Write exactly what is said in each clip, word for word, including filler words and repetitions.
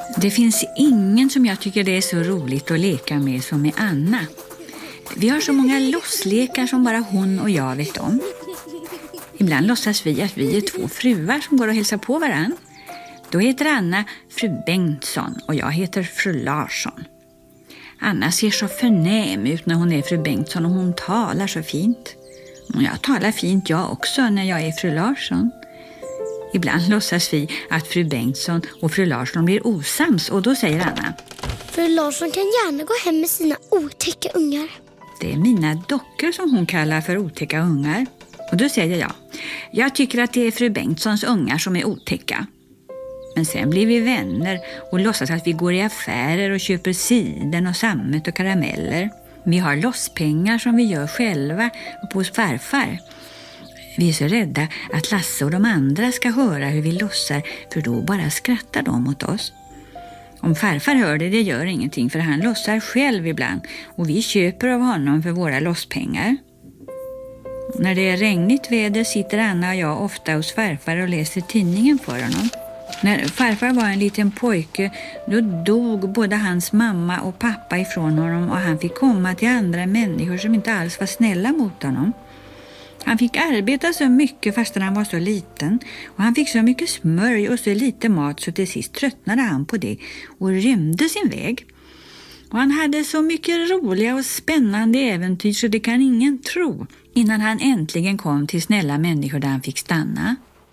Det finns ingen som jag tycker det är så roligt att leka med som är Anna. Vi har så många losslekar som bara hon och jag vet om. Ibland låtsas vi att vi är två fruar som går och hälsar på varann. Då heter Anna fru Bengtsson och jag heter fru Larsson. Anna ser så förnäm ut när hon är fru Bengtsson och hon talar så fint. Och jag talar fint jag också när jag är fru Larsson. Ibland låtsas vi att fru Bengtsson och fru Larsson blir osams och då säger Anna: Fru Larsson kan gärna gå hem med sina otäcka ungar. Det är mina dockor som hon kallar för otäcka ungar. Och då säger jag: Jag tycker att det är fru Bengtssons ungar som är otäcka. Men sen blir vi vänner och låtsas att vi går i affärer och köper siden och sammet och karameller. Vi har losspengar som vi gör själva på hos farfar. Vi är så rädda att Lasse och de andra ska höra hur vi lossar, för då bara skrattar de åt oss. Om farfar hör det, det gör ingenting, för han lossar själv ibland och vi köper av honom för våra losspengar. När det är regnigt väder sitter Anna och jag ofta hos farfar och läser tidningen för honom. När farfar var en liten pojke, då dog både hans mamma och pappa ifrån honom och han fick komma till andra människor som inte alls var snälla mot honom. Han fick arbeta så mycket fastän han var så liten och han fick så mycket smörj och så lite mat så till sist tröttnade han på det och rymde sin väg. Och han hade så mycket roliga och spännande äventyr så det kan ingen tro innan han äntligen kom till snälla människor där han fick stanna.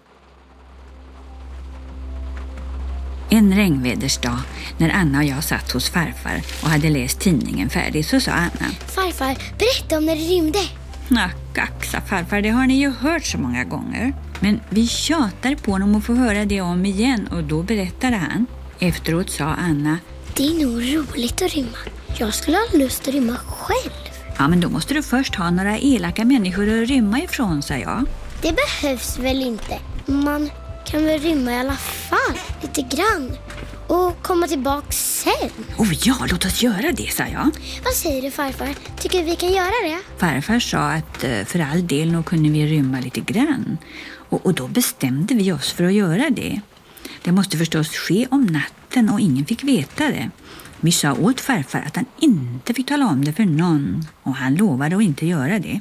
En regnvädersdag när Anna och jag satt hos farfar och hade läst tidningen färdig så sa Anna: Farfar, berätta om när du rymde. Ja, kaxa farfar, det har ni ju hört så många gånger. Men vi tjatar på honom att få höra det om igen och då berättade han. Efteråt sa Anna: Det är nog roligt att rymma. Jag skulle ha lust att rymma själv. Ja, men då måste du först ha några elaka människor att rymma ifrån, sa jag. Det behövs väl inte. Man kan väl rymma i alla fall, lite grann. Och komma tillbaka sen. Oh ja, låt oss göra det, sa jag. Vad säger du farfar? Tycker vi kan göra det? Farfar sa att för all del nog kunde vi rymma lite grann. Och, och då bestämde vi oss för att göra det. Det måste förstås ske om natten och ingen fick veta det. Vi sa åt farfar att han inte fick tala om det för någon. Och han lovade att inte göra det.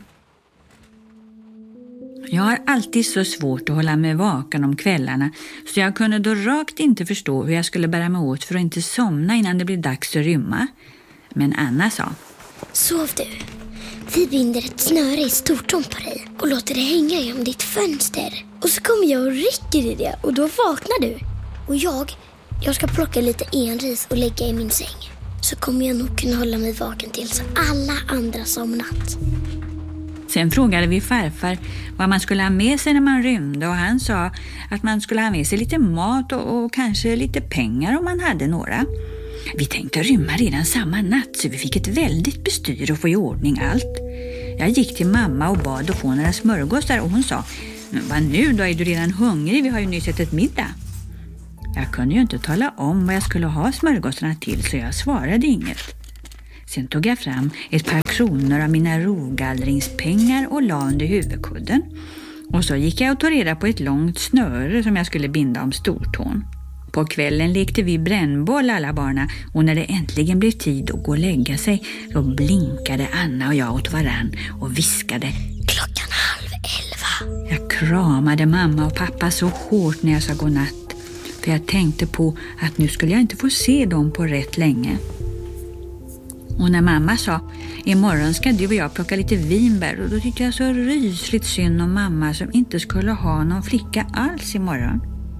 Jag har alltid så svårt att hålla mig vaken om kvällarna så jag kunde då rakt inte förstå hur jag skulle bära mig åt för att inte somna innan det blev dags att rymma. Men Anna sa: Sov du. Vi binder ett snöre i stortån på dig och låter det hänga genom ditt fönster. Och så kommer jag och rycker i det och då vaknar du. Och jag, jag ska plocka lite enris och lägga i min säng. Så kommer jag nog kunna hålla mig vaken tills alla andra somnat. Sen frågade vi farfar vad man skulle ha med sig när man rymde och han sa att man skulle ha med sig lite mat och, och kanske lite pengar om man hade några. Vi tänkte rymma redan samma natt så vi fick ett väldigt bestyr och få i ordning allt. Jag gick till mamma och bad att få några smörgåsar och hon sa: vad nu då, är du redan hungrig? Vi har ju nyss ätit middag. Jag kunde ju inte tala om vad jag skulle ha smörgåsarna till så jag svarade inget. Sen tog jag fram ett par kronor av mina rovgallringspengar och la under huvudkudden. Och så gick jag och tog reda på ett långt snöre som jag skulle binda om stortån. På kvällen lekte vi brännboll alla barna och när det äntligen blev tid att gå och lägga sig så blinkade Anna och jag åt varann och viskade: Klockan halv elva. Jag kramade mamma och pappa så hårt när jag sa godnatt. För jag tänkte på att nu skulle jag inte få se dem på rätt länge. Och när mamma sa: imorgon ska du och jag plocka lite vinbär, och då tyckte jag så rysligt synd om mamma som inte skulle ha någon flicka alls imorgon.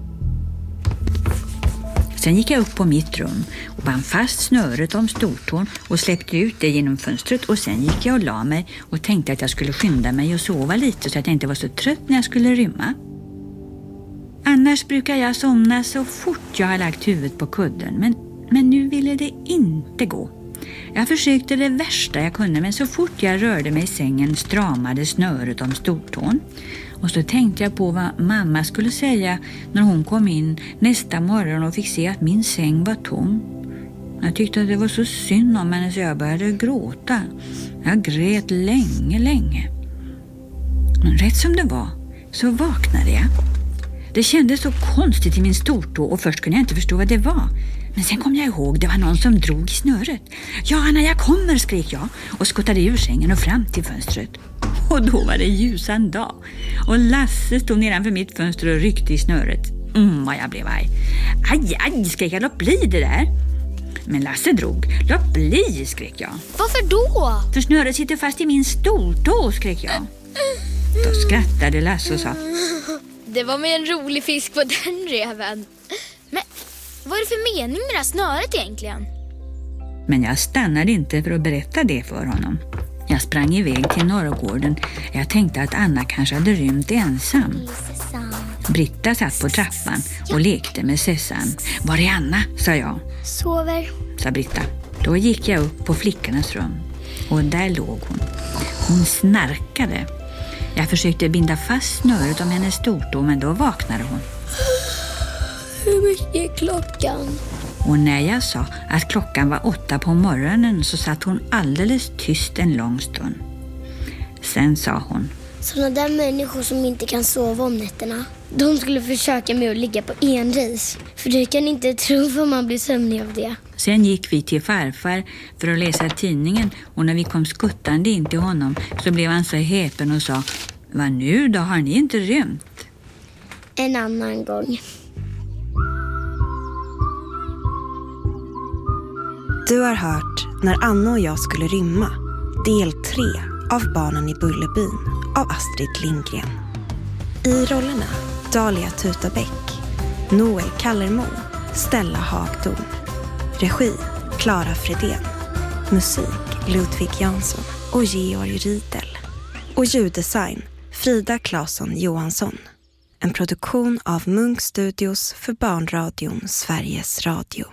Sen gick jag upp på mitt rum och band fast snöret om stortån och släppte ut det genom fönstret och sen gick jag och la mig och tänkte att jag skulle skynda mig och sova lite så att jag inte var så trött när jag skulle rymma. Annars brukar jag somna så fort jag har lagt huvudet på kudden, men, men nu ville det inte gå. Jag försökte det värsta jag kunde, men så fort jag rörde mig i sängen stramade snöret om stortån. Och så tänkte jag på vad mamma skulle säga när hon kom in nästa morgon och fick se att min säng var tom. Jag tyckte att det var så synd om henne så jag började gråta. Jag grät länge, länge. Men rätt som det var så vaknade jag. Det kändes så konstigt i min stortå och först kunde jag inte förstå vad det var. Men sen kom jag ihåg, det var någon som drog i snöret. Ja, Anna, jag kommer, skrek jag och skottade ur sängen och fram till fönstret. Och då var det ljusan dag. Och Lasse stod nedanför mitt fönster och ryckte i snöret. Mm, vad jag blev arg. Aj, aj, skrek jag, låt bli det där. Men Lasse drog. Låt bli, skrek jag. Varför då? För snöret sitter fast i min stortå, skrek jag. Då skrattade Lasse och sa: det var med en rolig fisk på den reven. Men vad är det för mening med det här snöret egentligen? Men jag stannade inte för att berätta det för honom. Jag sprang iväg till norrgården. Jag tänkte att Anna kanske hade rymt ensam. Britta satt på trappan och lekte med Sessan. Var är Anna, sa jag. Sover, sa Britta. Då gick jag upp på flickornas rum. Och där låg hon. Hon snarkade. Jag försökte binda fast snöret om hennes stortå, men då vaknade hon. Hur mycket är klockan? Och när jag sa att klockan var åtta på morgonen så satt hon alldeles tyst en lång stund. Sen sa hon: sådana där människor som inte kan sova om nätterna, de skulle försöka med att ligga på enris. För det kan inte tro för man blir sömnig av det. Sen gick vi till farfar för att läsa tidningen och när vi kom skuttande in till honom så blev han så häpen och sa: vad nu då, har ni inte rymt? En annan gång. Du har hört När Anna och jag skulle rymma, del tre av Barnen i Bullerbyn av Astrid Lindgren. I rollerna Dahlia Tutabäck, Noel Kallermo, Stella Hagdon. Regi Clara Fredén. Musik Ludvig Jansson och Georg Riedel. Och ljuddesign Frida Claesson Johansson. En produktion av Munk Studios för Barnradion Sveriges Radio.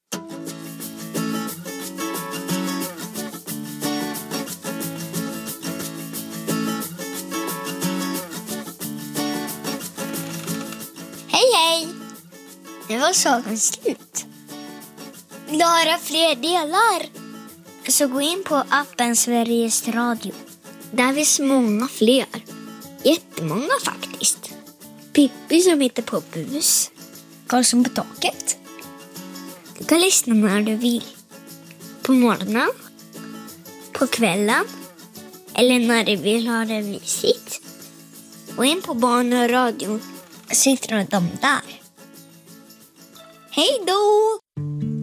Hej hej! Det var saken slut. Vill du höra fler delar? Så gå in på appen Sveriges Radio. Där finns många fler. Jättemånga faktiskt. Pippi som hittar på bus. Karlsson på taket. Du kan lyssna när du vill. På morgonen. På kvällen. Eller när du vill ha det mysigt. Och in på Barnradion sitter de där. Hej då!